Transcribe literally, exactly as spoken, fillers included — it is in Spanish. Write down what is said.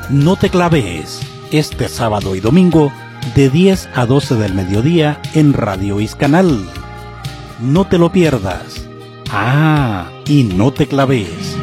No te claves, este sábado y domingo de diez a doce del mediodía en Radio Iscanal. No te lo pierdas. Ah, y no te claves.